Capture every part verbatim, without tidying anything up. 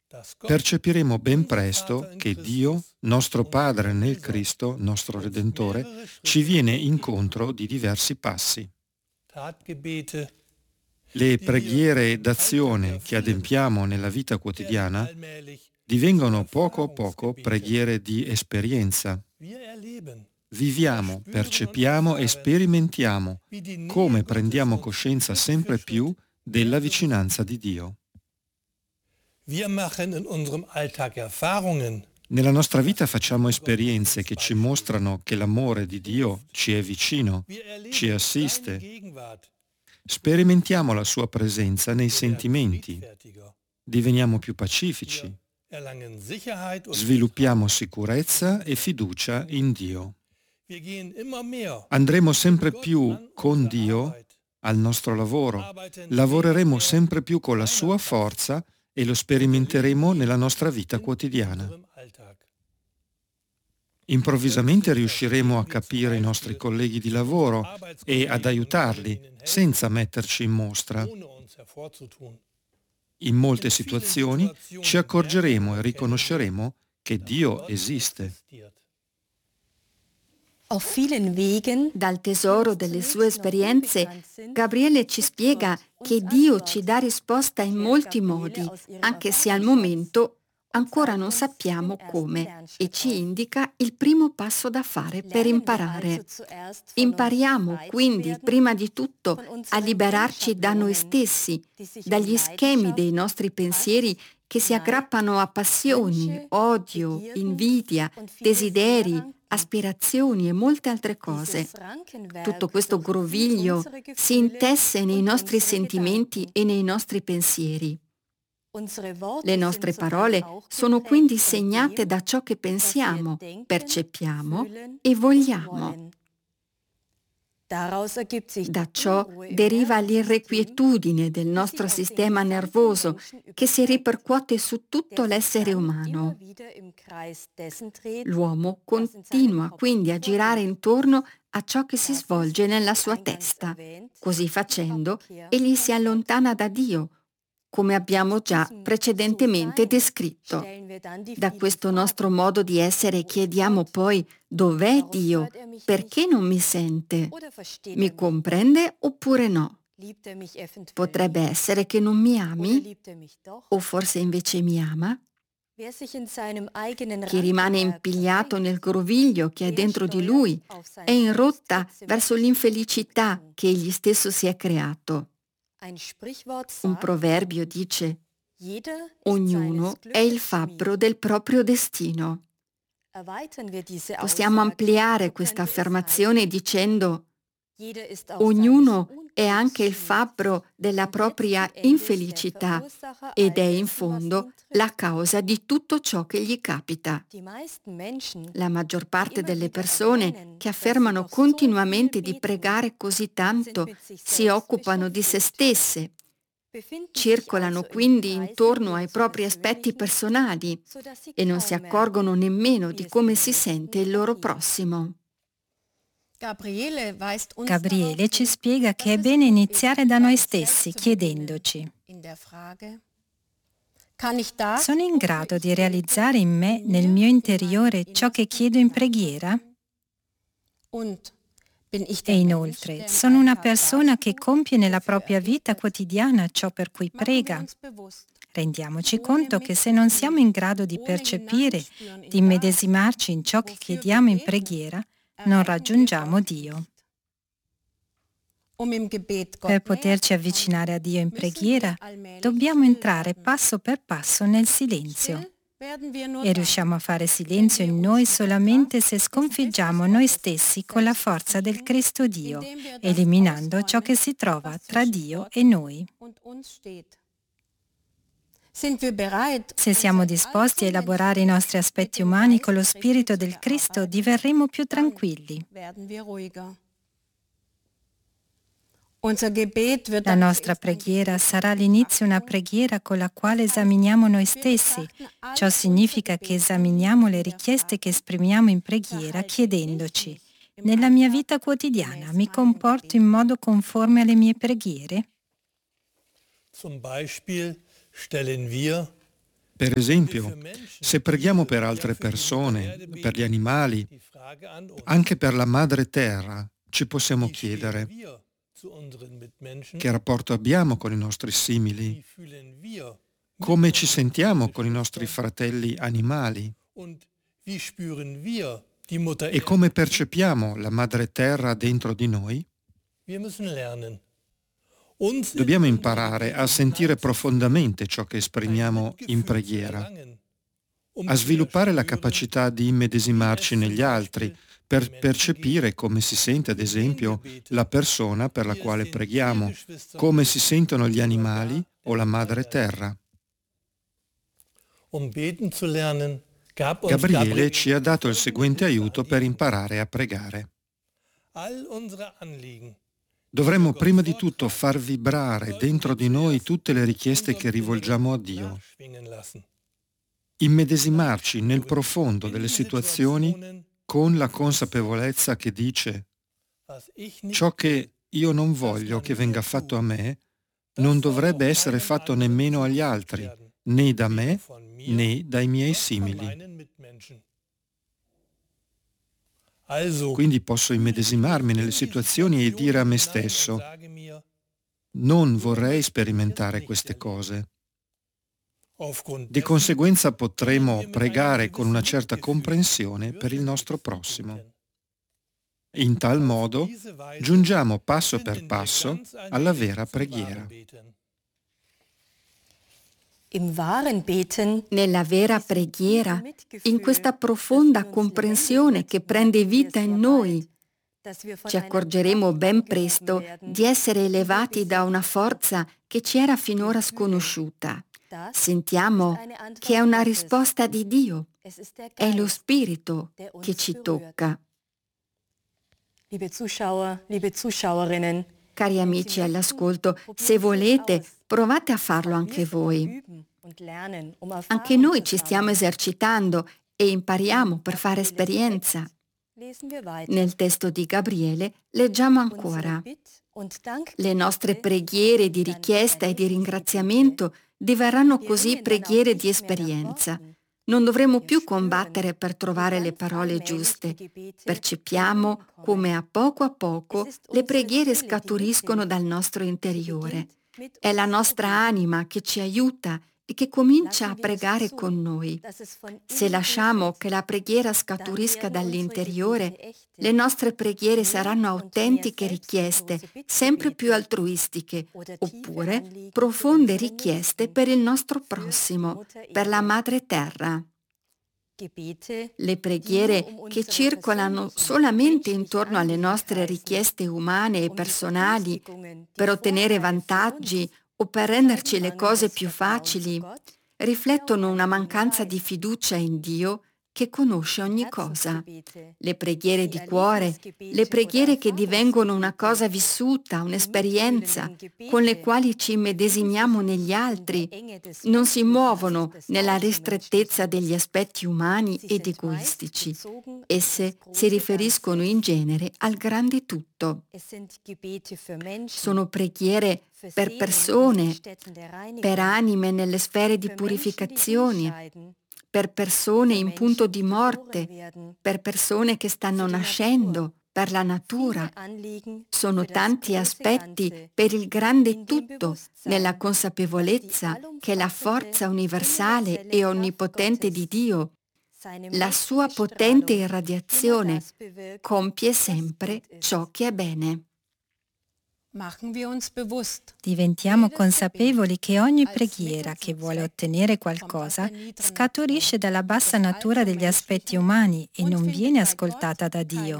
percepiremo ben presto che Dio, nostro Padre nel Cristo, nostro Redentore, ci viene incontro di diversi passi. Le preghiere d'azione che adempiamo nella vita quotidiana divengono poco a poco preghiere di esperienza. Viviamo, percepiamo e sperimentiamo come prendiamo coscienza sempre più della vicinanza di Dio. Nella nostra vita facciamo esperienze che ci mostrano che l'amore di Dio ci è vicino, ci assiste. Sperimentiamo la sua presenza nei sentimenti, diveniamo più pacifici, sviluppiamo sicurezza e fiducia in Dio. Andremo sempre più con Dio al nostro lavoro, lavoreremo sempre più con la sua forza e lo sperimenteremo nella nostra vita quotidiana. Improvvisamente riusciremo a capire i nostri colleghi di lavoro e ad aiutarli senza metterci in mostra. In molte situazioni ci accorgeremo e riconosceremo che Dio esiste. Dal tesoro delle sue esperienze, Gabriele ci spiega che Dio ci dà risposta in molti modi, anche se al momento ancora non sappiamo come, e ci indica il primo passo da fare per imparare. Impariamo quindi, prima di tutto, a liberarci da noi stessi, dagli schemi dei nostri pensieri che si aggrappano a passioni, odio, invidia, desideri, aspirazioni e molte altre cose. Tutto questo groviglio si intesse nei nostri sentimenti e nei nostri pensieri. Le nostre parole sono quindi segnate da ciò che pensiamo, percepiamo e vogliamo. Da ciò deriva l'irrequietudine del nostro sistema nervoso che si ripercuote su tutto l'essere umano. L'uomo continua quindi a girare intorno a ciò che si svolge nella sua testa. Così facendo, egli si allontana da Dio, come abbiamo già precedentemente descritto. Da questo nostro modo di essere chiediamo poi: dov'è Dio? Perché non mi sente? Mi comprende oppure no? Potrebbe essere che non mi ami? O forse invece mi ama? Chi rimane impigliato nel groviglio che è dentro di lui è in rotta verso l'infelicità che egli stesso si è creato. Un proverbio dice: ognuno è il fabbro del proprio destino. Possiamo ampliare questa affermazione dicendo: ognuno è anche il fabbro della propria infelicità ed è in fondo la causa di tutto ciò che gli capita. La maggior parte delle persone che affermano continuamente di pregare così tanto si occupano di se stesse, circolano quindi intorno ai propri aspetti personali e non si accorgono nemmeno di come si sente il loro prossimo. Gabriele ci spiega che è bene iniziare da noi stessi, chiedendoci: sono in grado di realizzare in me, nel mio interiore, ciò che chiedo in preghiera? E inoltre, sono una persona che compie nella propria vita quotidiana ciò per cui prega? Rendiamoci conto che se non siamo in grado di percepire, di immedesimarci in ciò che chiediamo in preghiera, non raggiungiamo Dio. Per poterci avvicinare a Dio in preghiera, dobbiamo entrare passo per passo nel silenzio. E riusciamo a fare silenzio in noi solamente se sconfiggiamo noi stessi con la forza del Cristo Dio, eliminando ciò che si trova tra Dio e noi. Se siamo disposti a elaborare i nostri aspetti umani con lo spirito del Cristo, diverremo più tranquilli. La nostra preghiera sarà all'inizio una preghiera con la quale esaminiamo noi stessi. Ciò significa che esaminiamo le richieste che esprimiamo in preghiera chiedendoci: nella mia vita quotidiana mi comporto in modo conforme alle mie preghiere? Zum Beispiel stellen wir Per esempio, se preghiamo per altre persone, per gli animali, anche per la madre terra, ci possiamo chiedere: che rapporto abbiamo con i nostri simili? Come ci sentiamo con i nostri fratelli animali? E come percepiamo la madre terra dentro di noi? Dobbiamo imparare a sentire profondamente ciò che esprimiamo in preghiera, a sviluppare la capacità di immedesimarci negli altri per percepire come si sente, ad esempio, la persona per la quale preghiamo, come si sentono gli animali o la madre terra. Gabriele ci ha dato il seguente aiuto per imparare a pregare. Dovremmo prima di tutto far vibrare dentro di noi tutte le richieste che rivolgiamo a Dio, immedesimarci nel profondo delle situazioni con la consapevolezza che dice: ciò che io non voglio che venga fatto a me non dovrebbe essere fatto nemmeno agli altri, né da me né dai miei simili. Quindi posso immedesimarmi nelle situazioni e dire a me stesso: non vorrei sperimentare queste cose. Di conseguenza potremo pregare con una certa comprensione per il nostro prossimo. In tal modo giungiamo passo per passo alla vera preghiera. Nella vera preghiera, in questa profonda comprensione che prende vita in noi, ci accorgeremo ben presto di essere elevati da una forza che ci era finora sconosciuta. Sentiamo che è una risposta di Dio, è lo Spirito che ci tocca. Cari amici all'ascolto, se volete, provate a farlo anche voi. Anche noi ci stiamo esercitando e impariamo per fare esperienza. Nel testo di Gabriele leggiamo ancora: le nostre preghiere di richiesta e di ringraziamento diverranno così preghiere di esperienza. Non dovremo più combattere per trovare le parole giuste. Percepiamo come a poco a poco le preghiere scaturiscono dal nostro interiore. È la nostra anima che ci aiuta e che comincia a pregare con noi. Se lasciamo che la preghiera scaturisca dall'interiore, le nostre preghiere saranno autentiche richieste, sempre più altruistiche, oppure profonde richieste per il nostro prossimo, per la madre terra. Le preghiere che circolano solamente intorno alle nostre richieste umane e personali per ottenere vantaggi o per renderci le cose più facili, riflettono una mancanza di fiducia in Dio che conosce ogni cosa. Le preghiere di cuore, le preghiere che divengono una cosa vissuta, un'esperienza, con le quali ci immedesimiamo negli altri, non si muovono nella ristrettezza degli aspetti umani ed egoistici. Esse si riferiscono in genere al grande tutto. Sono preghiere per persone, per anime nelle sfere di purificazione, per persone in punto di morte, per persone che stanno nascendo, per la natura. Sono tanti aspetti per il grande tutto, nella consapevolezza che la forza universale e onnipotente di Dio, la sua potente irradiazione, compie sempre ciò che è bene. Diventiamo consapevoli che ogni preghiera che vuole ottenere qualcosa scaturisce dalla bassa natura degli aspetti umani e non viene ascoltata da Dio.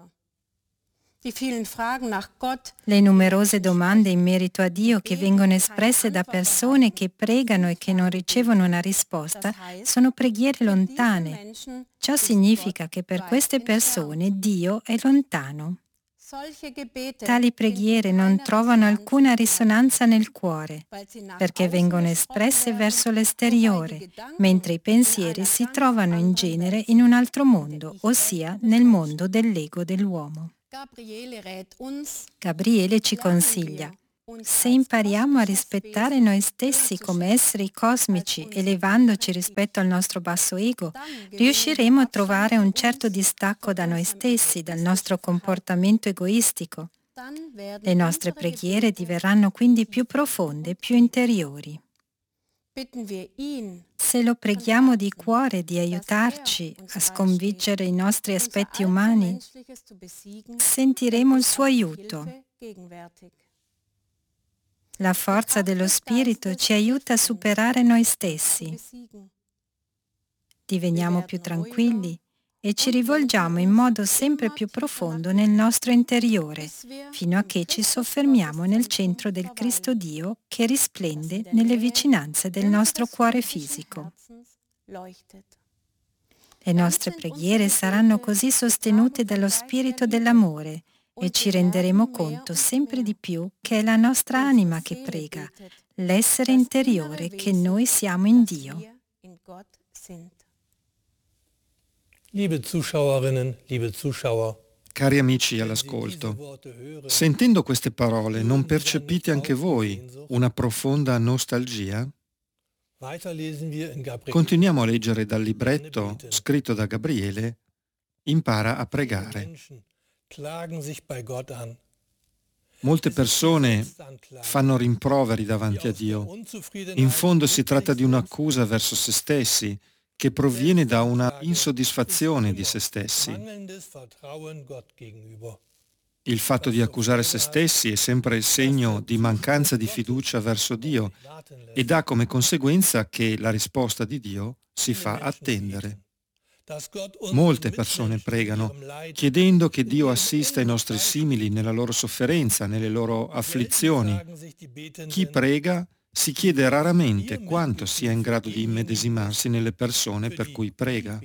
Le numerose domande in merito a Dio che vengono espresse da persone che pregano e che non ricevono una risposta sono preghiere lontane. Ciò significa che per queste persone Dio è lontano. Tali preghiere non trovano alcuna risonanza nel cuore, perché vengono espresse verso l'esteriore, mentre i pensieri si trovano in genere in un altro mondo, ossia nel mondo dell'ego dell'uomo. Gabriele ci consiglia: Se impariamo a rispettare noi stessi come esseri cosmici, elevandoci rispetto al nostro basso ego, riusciremo a trovare un certo distacco da noi stessi, dal nostro comportamento egoistico. Le nostre preghiere diverranno quindi più profonde, più interiori. Se lo preghiamo di cuore di aiutarci a sconfiggere i nostri aspetti umani, sentiremo il suo aiuto. La forza dello Spirito ci aiuta a superare noi stessi. Diveniamo più tranquilli e ci rivolgiamo in modo sempre più profondo nel nostro interiore, fino a che ci soffermiamo nel centro del Cristo Dio che risplende nelle vicinanze del nostro cuore fisico. Le nostre preghiere saranno così sostenute dallo Spirito dell'amore e ci renderemo conto sempre di più che è la nostra anima che prega, l'essere interiore che noi siamo in Dio. Liebe Zuschauerinnen, liebe Zuschauer, Cari amici all'ascolto, sentendo queste parole non percepite anche voi una profonda nostalgia? Continuiamo a leggere dal libretto scritto da Gabriele, Impara a pregare. Molte persone fanno rimproveri davanti a Dio. In fondo si tratta di un'accusa verso se stessi, che proviene da una insoddisfazione di se stessi. Il fatto di accusare se stessi è sempre il segno di mancanza di fiducia verso Dio ed ha come conseguenza che la risposta di Dio si fa attendere. Molte persone pregano chiedendo che Dio assista i nostri simili nella loro sofferenza, nelle loro afflizioni. Chi prega si chiede raramente quanto sia in grado di immedesimarsi nelle persone per cui prega.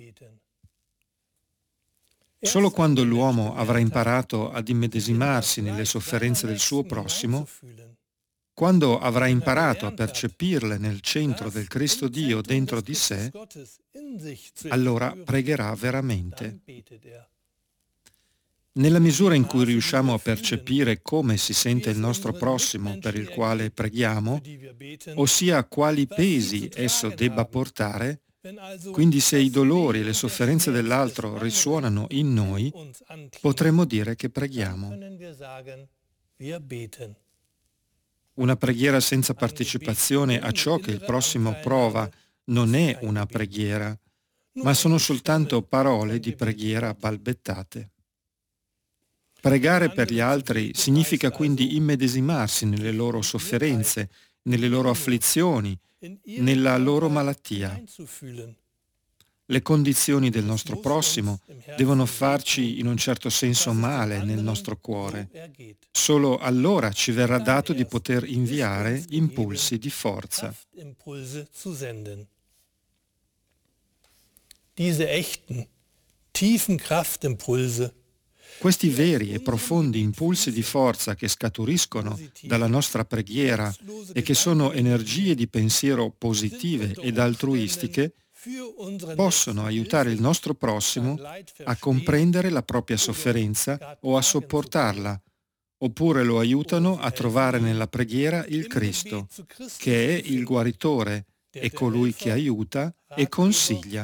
Solo quando l'uomo avrà imparato ad immedesimarsi nelle sofferenze del suo prossimo, quando avrà imparato a percepirle nel centro del Cristo Dio dentro di sé, allora pregherà veramente. Nella misura in cui riusciamo a percepire come si sente il nostro prossimo per il quale preghiamo, ossia quali pesi esso debba portare, quindi se i dolori e le sofferenze dell'altro risuonano in noi, potremo dire che preghiamo. Una preghiera senza partecipazione a ciò che il prossimo prova non è una preghiera, ma sono soltanto parole di preghiera balbettate. Pregare per gli altri significa quindi immedesimarsi nelle loro sofferenze, nelle loro afflizioni, nella loro malattia. Le condizioni del nostro prossimo devono farci in un certo senso male nel nostro cuore. Solo allora ci verrà dato di poter inviare impulsi di forza. Diese echten, tiefen Kraftimpulse Questi veri e profondi impulsi di forza che scaturiscono dalla nostra preghiera e che sono energie di pensiero positive ed altruistiche possono aiutare il nostro prossimo a comprendere la propria sofferenza o a sopportarla, oppure lo aiutano a trovare nella preghiera il Cristo, che è il guaritore e colui che aiuta e consiglia.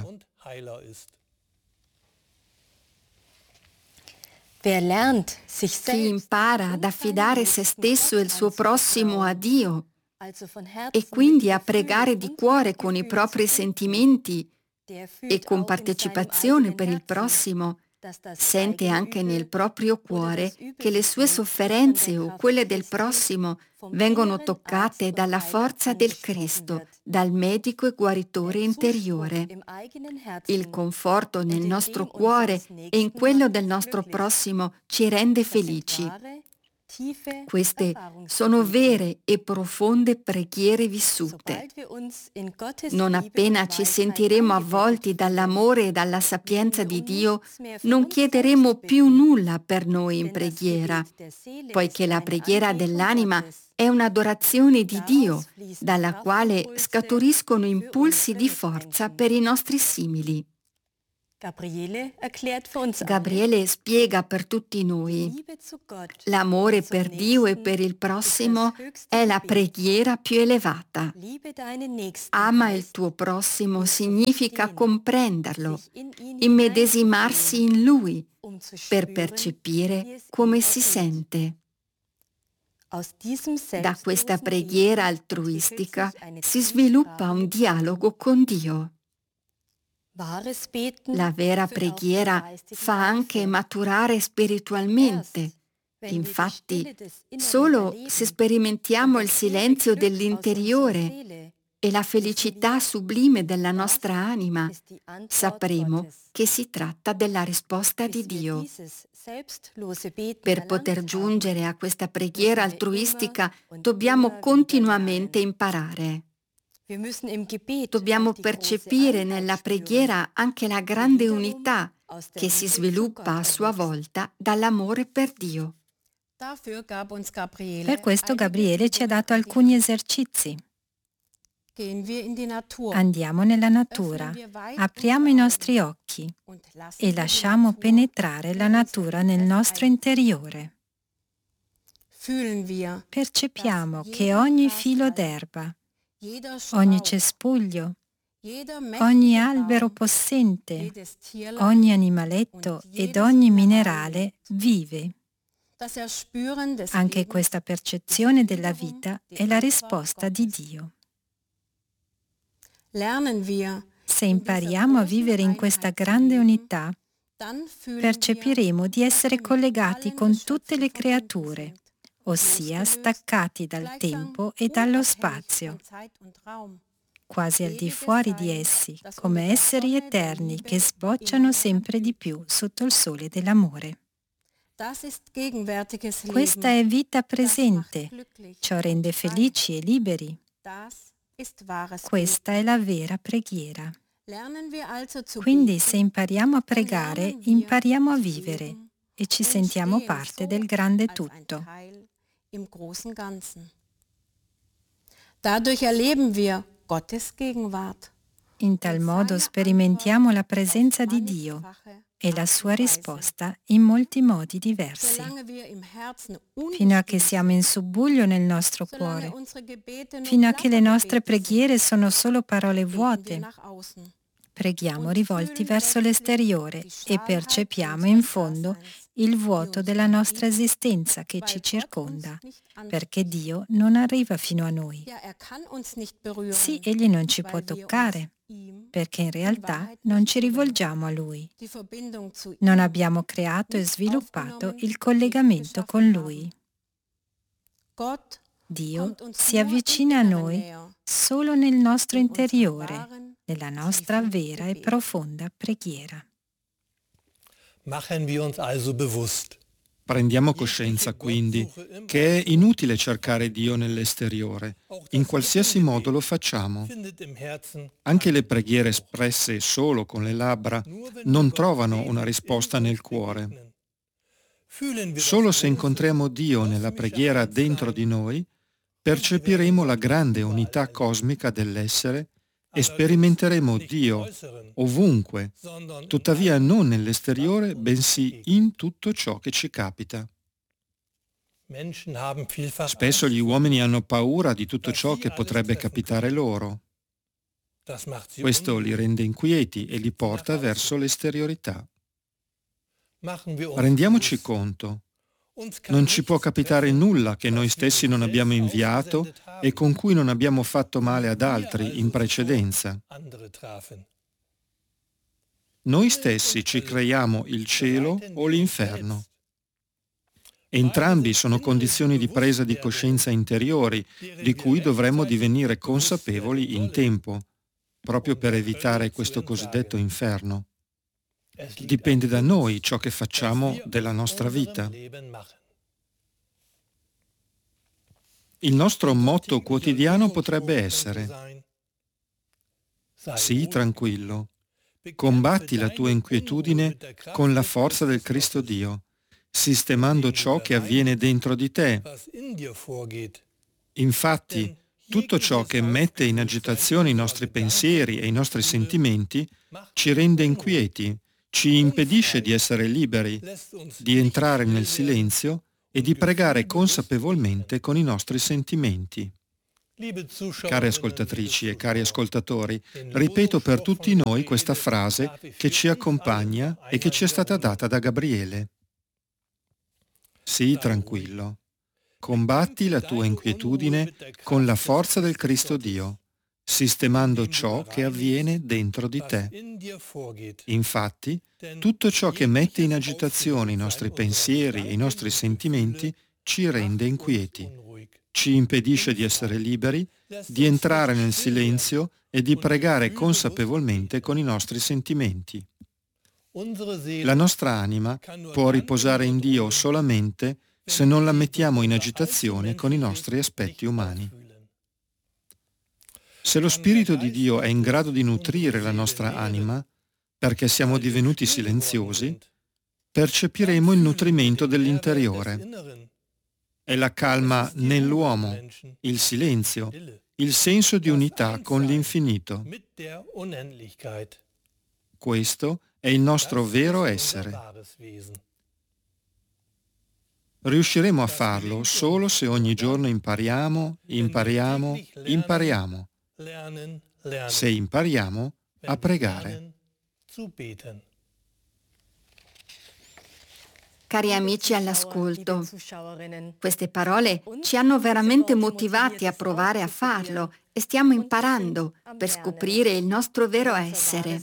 Chi impara ad affidare se stesso e il suo prossimo a Dio e quindi a pregare di cuore con i propri sentimenti e con partecipazione per il prossimo, sente anche nel proprio cuore che le sue sofferenze o quelle del prossimo vengono toccate dalla forza del Cristo, dal medico e guaritore interiore. Il conforto nel nostro cuore e in quello del nostro prossimo ci rende felici. Queste sono vere e profonde preghiere vissute. Non appena ci sentiremo avvolti dall'amore e dalla sapienza di Dio, non chiederemo più nulla per noi in preghiera, poiché la preghiera dell'anima è un'adorazione di Dio, dalla quale scaturiscono impulsi di forza per i nostri simili. Gabriele spiega per tutti noi: l'amore per Dio e per il prossimo è la preghiera più elevata. Ama il tuo prossimo significa comprenderlo, immedesimarsi in lui per percepire come si sente. Da questa preghiera altruistica si sviluppa un dialogo con Dio. La vera preghiera fa anche maturare spiritualmente. Infatti, solo se sperimentiamo il silenzio dell'interiore e la felicità sublime della nostra anima, sapremo che si tratta della risposta di Dio. Per poter giungere a questa preghiera altruistica, dobbiamo continuamente imparare. Dobbiamo percepire nella preghiera anche la grande unità che si sviluppa a sua volta dall'amore per Dio. Per questo Gabriele ci ha dato alcuni esercizi. Andiamo nella natura, apriamo i nostri occhi e lasciamo penetrare la natura nel nostro interiore. Percepiamo che ogni filo d'erba, ogni cespuglio, ogni albero possente, ogni animaletto ed ogni minerale vive. Anche questa percezione della vita è la risposta di Dio. Se impariamo a vivere in questa grande unità, percepiremo di essere collegati con tutte le creature, ossia staccati dal tempo e dallo spazio, quasi al di fuori di essi, come esseri eterni che sbocciano sempre di più sotto il sole dell'amore. Questa è vita presente, ciò rende felici e liberi. Questa è la vera preghiera. Quindi se impariamo a pregare, impariamo a vivere e ci sentiamo parte del grande tutto. In tal modo sperimentiamo la presenza di Dio e la sua risposta in molti modi diversi. Fino a che siamo in subbuglio nel nostro cuore, fino a che le nostre preghiere sono solo parole vuote, preghiamo rivolti verso l'esteriore e percepiamo in fondo il vuoto della nostra esistenza che ci circonda, perché Dio non arriva fino a noi. Sì, Egli non ci può toccare, perché in realtà non ci rivolgiamo a Lui. Non abbiamo creato e sviluppato il collegamento con Lui. Dio si avvicina a noi solo nel nostro interiore, nella nostra vera e profonda preghiera. Machen wir uns also bewusst. Prendiamo coscienza quindi che è inutile cercare Dio nell'esteriore, in qualsiasi modo lo facciamo. Anche le preghiere espresse solo con le labbra non trovano una risposta nel cuore. Solo se incontriamo Dio nella preghiera dentro di noi, percepiremo la grande unità cosmica dell'essere e sperimenteremo Dio ovunque, tuttavia non nell'esteriore, bensì in tutto ciò che ci capita. Spesso gli uomini hanno paura di tutto ciò che potrebbe capitare loro. Questo li rende inquieti e li porta verso l'esteriorità. Rendiamoci conto. Non ci può capitare nulla che noi stessi non abbiamo inviato e con cui non abbiamo fatto male ad altri in precedenza. Noi stessi ci creiamo il cielo o l'inferno. Entrambi sono condizioni di presa di coscienza interiori di cui dovremmo divenire consapevoli in tempo, proprio per evitare questo cosiddetto inferno. Dipende da noi ciò che facciamo della nostra vita. Il nostro motto quotidiano potrebbe essere: sii tranquillo, combatti la tua inquietudine con la forza del Cristo Dio, sistemando ciò che avviene dentro di te. Infatti, tutto ciò che mette in agitazione i nostri pensieri e i nostri sentimenti ci rende inquieti ci impedisce di essere liberi, di entrare nel silenzio e di pregare consapevolmente con i nostri sentimenti. Care ascoltatrici e cari ascoltatori, ripeto per tutti noi questa frase che ci accompagna e che ci è stata data da Gabriele. Sii tranquillo. Combatti la tua inquietudine con la forza del Cristo Dio, sistemando ciò che avviene dentro di te. Infatti, tutto ciò che mette in agitazione i nostri pensieri e i nostri sentimenti ci rende inquieti, ci impedisce di essere liberi, di entrare nel silenzio e di pregare consapevolmente con i nostri sentimenti. La nostra anima può riposare in Dio solamente se non la mettiamo in agitazione con i nostri aspetti umani. Se lo Spirito di Dio è in grado di nutrire la nostra anima, perché siamo divenuti silenziosi, percepiremo il nutrimento dell'interiore. È la calma nell'uomo, il silenzio, il senso di unità con l'infinito. Questo è il nostro vero essere. Riusciremo a farlo solo se ogni giorno impariamo, impariamo, impariamo. Se impariamo a pregare. Cari amici all'ascolto, queste parole ci hanno veramente motivati a provare a farlo e stiamo imparando per scoprire il nostro vero essere.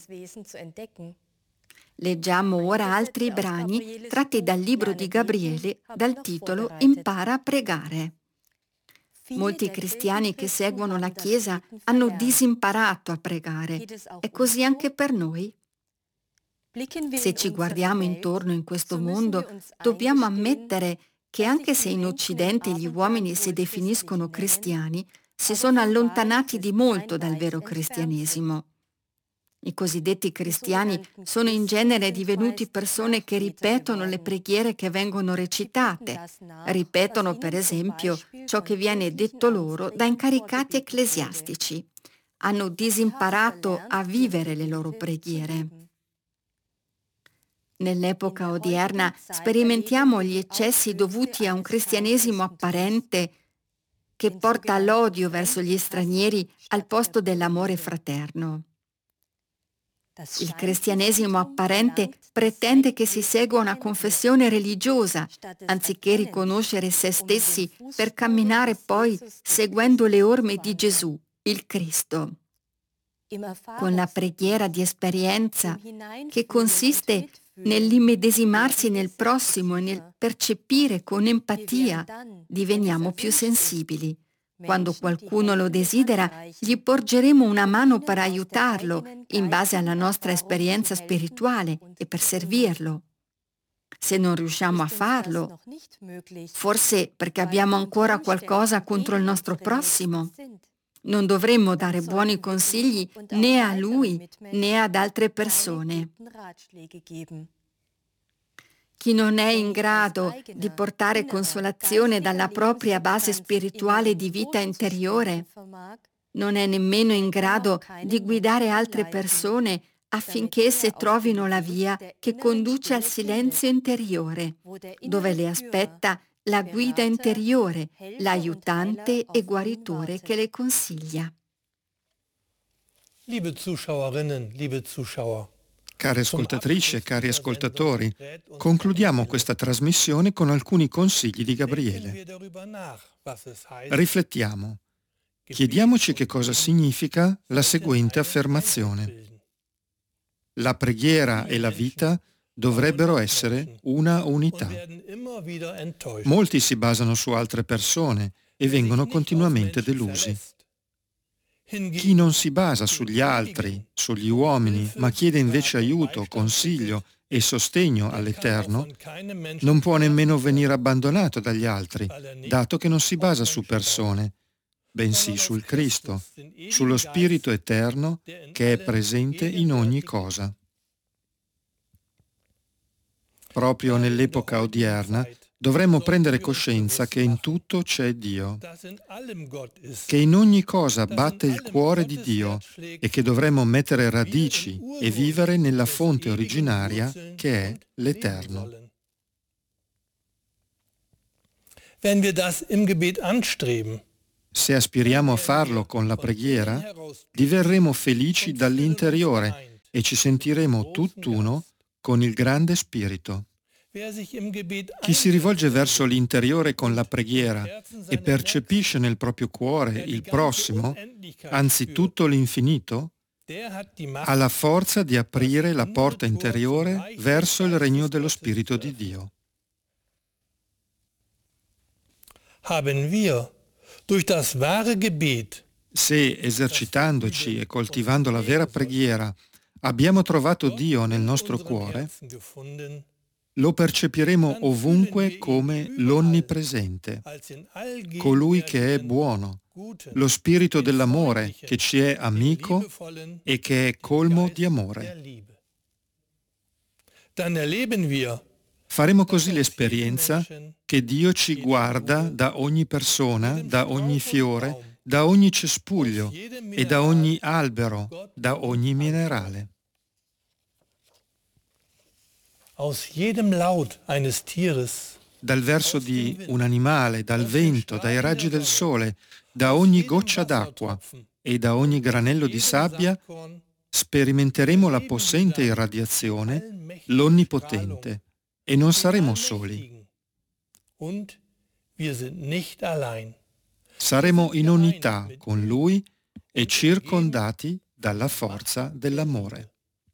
Leggiamo ora altri brani tratti dal libro di Gabriele dal titolo Impara a pregare. Molti cristiani che seguono la Chiesa hanno disimparato a pregare. È così anche per noi? Se ci guardiamo intorno in questo mondo, dobbiamo ammettere che anche se in Occidente gli uomini si definiscono cristiani, si sono allontanati di molto dal vero cristianesimo. I cosiddetti cristiani sono in genere divenuti persone che ripetono le preghiere che vengono recitate, ripetono per esempio ciò che viene detto loro da incaricati ecclesiastici. Hanno disimparato a vivere le loro preghiere. Nell'epoca odierna sperimentiamo gli eccessi dovuti a un cristianesimo apparente che porta all'odio verso gli stranieri al posto dell'amore fraterno. Il cristianesimo apparente pretende che si segua una confessione religiosa, anziché riconoscere se stessi per camminare poi seguendo le orme di Gesù, il Cristo. Con la preghiera di esperienza, che consiste nell'immedesimarsi nel prossimo e nel percepire con empatia, diveniamo più sensibili. Quando qualcuno lo desidera, gli porgeremo una mano per aiutarlo in base alla nostra esperienza spirituale e per servirlo. Se non riusciamo a farlo, forse perché abbiamo ancora qualcosa contro il nostro prossimo, non dovremmo dare buoni consigli né a lui né ad altre persone. Chi non è in grado di portare consolazione dalla propria base spirituale di vita interiore, non è nemmeno in grado di guidare altre persone affinché esse trovino la via che conduce al silenzio interiore, dove le aspetta la guida interiore, l'aiutante e guaritore che le consiglia. Liebe Zuschauerinnen, liebe Zuschauer, Care ascoltatrici e cari ascoltatori, concludiamo questa trasmissione con alcuni consigli di Gabriele. Riflettiamo. Chiediamoci che cosa significa la seguente affermazione. La preghiera e la vita dovrebbero essere una unità. Molti si basano su altre persone e vengono continuamente delusi. Chi non si basa sugli altri, sugli uomini, ma chiede invece aiuto, consiglio e sostegno all'Eterno, non può nemmeno venire abbandonato dagli altri, dato che non si basa su persone, bensì sul Cristo, sullo Spirito Eterno che è presente in ogni cosa. Proprio nell'epoca odierna dovremmo prendere coscienza che in tutto c'è Dio, che in ogni cosa batte il cuore di Dio e che dovremmo mettere radici e vivere nella fonte originaria che è l'Eterno. Wenn wir das im Gebet anstreben, se aspiriamo a farlo con la preghiera, diverremo felici dall'interiore e ci sentiremo tutt'uno con il grande Spirito. Chi si rivolge verso l'interiore con la preghiera e percepisce nel proprio cuore il prossimo, anzi tutto l'infinito, ha la forza di aprire la porta interiore verso il regno dello Spirito di Dio. Haben wir durch das wahre Gebet, se esercitandoci e coltivando la vera preghiera abbiamo trovato Dio nel nostro cuore, lo percepiremo ovunque come l'onnipresente, colui che è buono, lo spirito dell'amore che ci è amico e che è colmo di amore. dann erleben wir, Faremo così l'esperienza che Dio ci guarda da ogni persona, da ogni fiore, da ogni cespuglio e da ogni albero, da ogni minerale. aus jedem Laut eines Tieres, Dal verso di un animale, dal vento, dai raggi del sole, da ogni goccia d'acqua e da ogni granello di sabbia, sperimenteremo la possente irradiazione, l'Onnipotente, e non saremo soli. und wir sind nicht allein. Saremo in unità con Lui e circondati dalla forza dell'amore.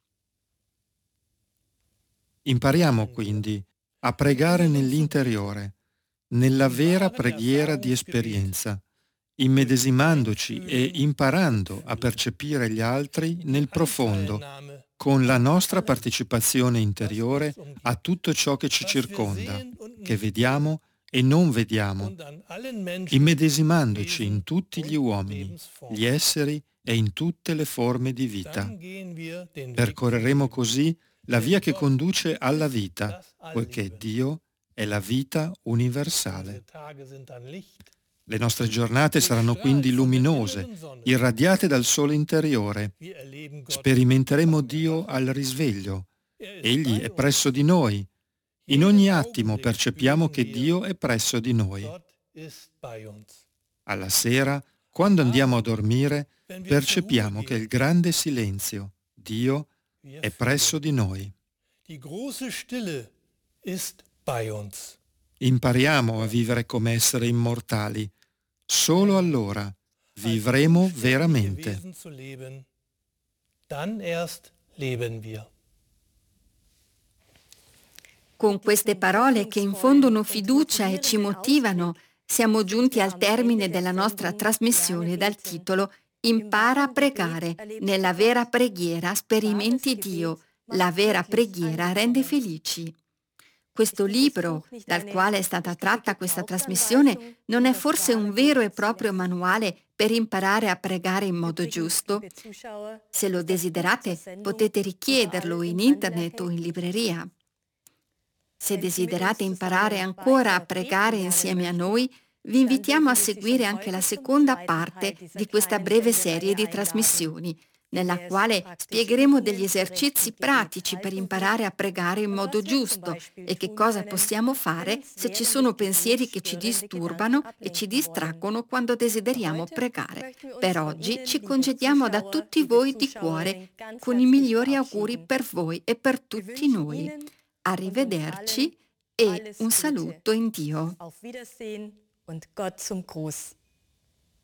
Impariamo quindi a pregare nell'interiore, nella vera preghiera di esperienza, immedesimandoci e imparando a percepire gli altri nel profondo, con la nostra partecipazione interiore a tutto ciò che ci circonda, che vediamo e non vediamo, immedesimandoci in tutti gli uomini, gli esseri e in tutte le forme di vita. Percorreremo così la via che conduce alla vita, poiché Dio è la vita universale. Le nostre giornate saranno quindi luminose, irradiate dal sole interiore. Sperimenteremo Dio al risveglio. Egli è presso di noi. In ogni attimo percepiamo che Dio è presso di noi. Alla sera, quando andiamo a dormire, percepiamo che il grande silenzio, Dio, è presso di noi. Impariamo a vivere come esseri immortali. Solo allora vivremo veramente. Dann erst leben wir. Con queste parole che infondono fiducia e ci motivano, siamo giunti al termine della nostra trasmissione dal titolo Impara a pregare. Nella vera preghiera sperimenti Dio. La vera preghiera rende felici. Questo libro, dal quale è stata tratta questa trasmissione, non è forse un vero e proprio manuale per imparare a pregare in modo giusto? Se lo desiderate, potete richiederlo in internet o in libreria. Se desiderate imparare ancora a pregare insieme a noi, vi invitiamo a seguire anche la seconda parte di questa breve serie di trasmissioni, nella quale spiegheremo degli esercizi pratici per imparare a pregare in modo giusto e che cosa possiamo fare se ci sono pensieri che ci disturbano e ci distraggono quando desideriamo pregare. Per oggi ci congediamo da tutti voi di cuore con i migliori auguri per voi e per tutti noi. Arrivederci e un saluto in Dio. Auf Wiedersehen und Gott zum Gruß.